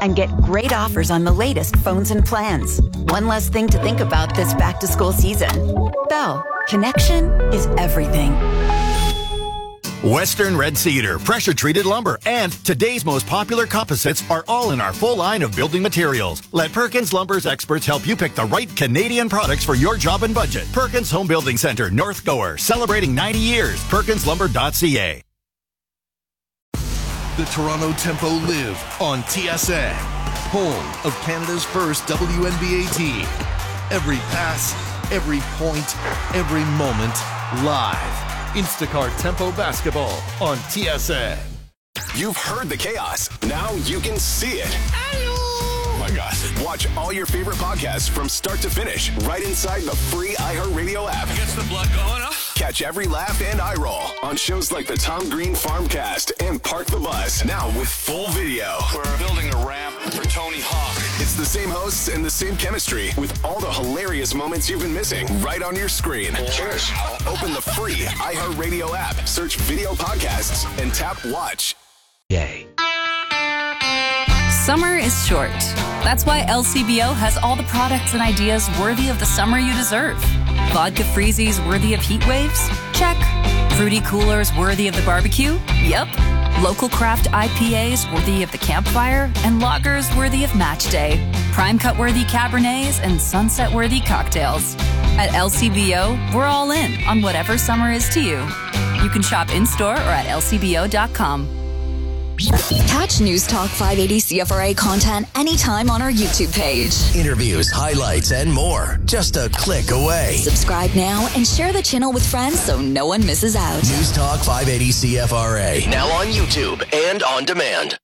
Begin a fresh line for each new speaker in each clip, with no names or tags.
and get great offers on the latest phones and plans. One less thing to think about this back-to-school season. Bell, connection is everything.
Western Red Cedar, pressure-treated lumber, and today's most popular composites are all in our full line of building materials. Let Perkins Lumber's experts help you pick the right Canadian products for your job and budget. Perkins Home Building Centre, North Gower, celebrating 90 years. PerkinsLumber.ca.
The Toronto Tempo live on TSN, home of Canada's first WNBA team. Every pass, every point, every moment, live. Instacart Tempo Basketball on TSN.
You've heard the chaos. Now you can see it. Oh my gosh. Watch all your favorite podcasts from start to finish right inside the free iHeartRadio app.
Gets the blood going, huh?
Catch every laugh and eye roll on shows like the Tom Green Farmcast and Park the Bus. Now with full video.
We're building a ramp for Tony Hawk.
It's the same hosts and the same chemistry with all the hilarious moments you've been missing right on your screen.
Cheers.
Open the free iHeartRadio app, search video podcasts, and tap watch.
Yay.
Summer is short. That's why LCBO has all the products and ideas worthy of the summer you deserve. Vodka freezies worthy of heat waves? Check. Fruity coolers worthy of the barbecue? Yep. Local craft IPAs worthy of the campfire? And lagers worthy of match day. Prime cut worthy Cabernets and sunset worthy cocktails. At LCBO, we're all in on whatever summer is to you. You can shop in-store or at lcbo.com.
Catch News Talk 580 CFRA content anytime on our YouTube page.
Interviews, highlights, and more. Just a click away.
Subscribe now and share the channel with friends so no one misses out.
News Talk 580 CFRA. Now on YouTube and on demand.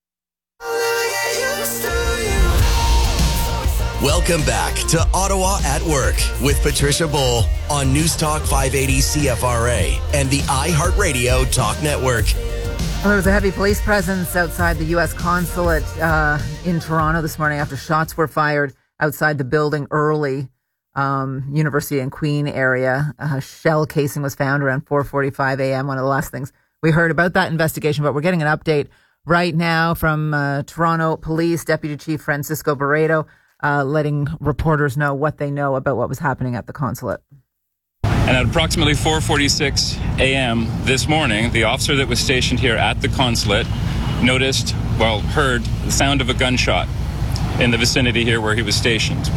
Welcome back to Ottawa at Work with Patricia Bull on News Talk 580 CFRA and the iHeartRadio Talk Network.
Well, there was a heavy police presence outside the U.S. consulate in Toronto this morning after shots were fired outside the building early. University and Queen area. A shell casing was found around 4:45 a.m. One of the last things we heard about that investigation, but we're getting an update right now from Toronto Police Deputy Chief Francisco Barreto, letting reporters know what they know about what was happening at the consulate.
And at approximately 4:46 a.m. this morning, the officer that was stationed here at the consulate heard the sound of a gunshot in the vicinity here where he was stationed.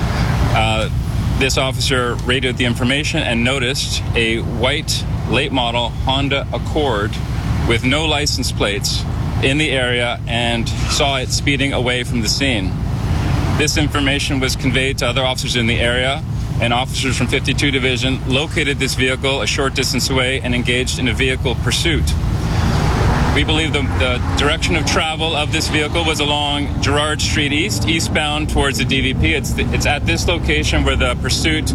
This officer radioed the information and noticed a white late model Honda Accord with no license plates in the area and saw it speeding away from the scene. This information was conveyed to other officers in the area, and officers from 52 Division located this vehicle a short distance away and engaged in a vehicle pursuit. We believe the direction of travel of this vehicle was along Gerrard Street eastbound towards the DVP. It's at this location where the pursuit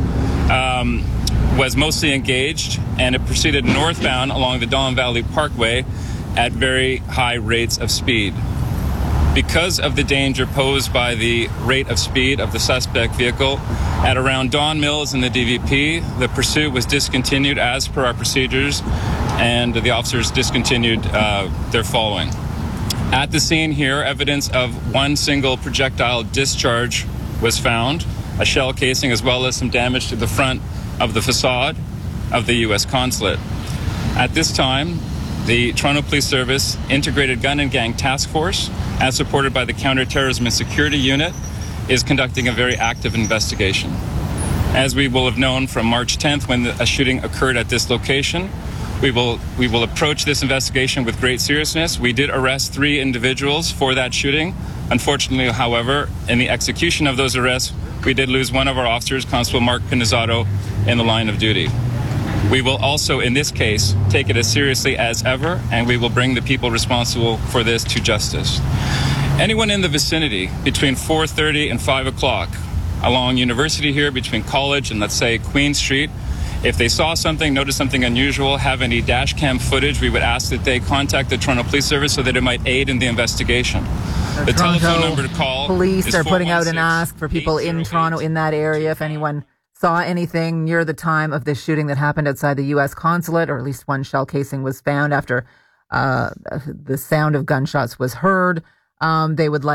was mostly engaged, and it proceeded northbound along the Don Valley Parkway at very high rates of speed. Because of the danger posed by the rate of speed of the suspect vehicle, at around Don Mills in the DVP, the pursuit was discontinued as per our procedures, and the officers discontinued their following. At the scene here, evidence of one single projectile discharge was found, a shell casing, as well as some damage to the front of the facade of the U.S. consulate. At this time, the Toronto Police Service Integrated Gun and Gang Task Force, as supported by the Counterterrorism and Security Unit, is conducting a very active investigation. As we will have known from March 10th, when a shooting occurred at this location, we will approach this investigation with great seriousness. We did arrest 3 individuals for that shooting. Unfortunately, however, in the execution of those arrests, we did lose one of our officers, Constable Mark Pinizzato, in the line of duty. We will also, in this case, take it as seriously as ever, and we will bring the people responsible for this to justice. Anyone in the vicinity between 4:30 and 5 o'clock along University here, between College and, let's say, Queen Street, if they saw something, noticed something unusual, have any dash cam footage, we would ask that they contact the Toronto Police Service so that it might aid in the investigation. The telephone number to call
Police
is
are putting out an ask for people in Toronto, in that area, if anyone saw anything near the time of this shooting that happened outside the U.S. consulate, or at least one shell casing was found after the sound of gunshots was heard. They would like